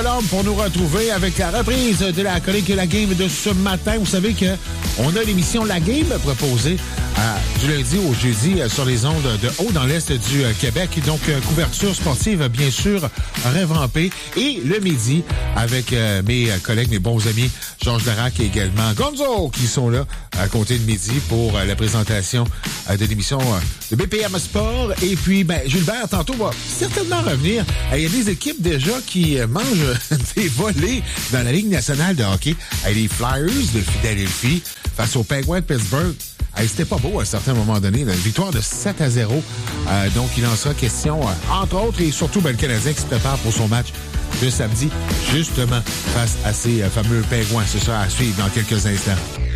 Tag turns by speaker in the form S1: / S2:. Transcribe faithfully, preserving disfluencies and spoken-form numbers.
S1: Pour nous retrouver avec la reprise de la chronique La Game de ce matin. Vous savez qu'on a l'émission La Game proposée euh, du lundi au jeudi euh, sur les ondes de haut dans l'Est du euh, Québec. Donc, euh, couverture sportive, bien sûr, revampée. Et le midi, avec euh, mes collègues, mes bons amis, Georges Larac et également Gonzo, qui sont là à compter de midi pour euh, la présentation euh, de l'émission euh, de B P M Sport. Et puis, ben, Gilbert, tantôt, va certainement revenir. Il euh, y a des équipes déjà qui euh, mangent des volées dans la Ligue nationale de hockey. Euh, les Flyers de Philadelphie face aux Penguins de Pittsburgh. Hey, c'était pas beau à un certain moment donné. Une victoire de sept à zéro. Euh, donc, il en sera question, euh, entre autres, et surtout ben, le Canadien qui se prépare pour son match de samedi, justement, face à ces euh, fameux Penguins. C'est ça à suivre dans quelques instants.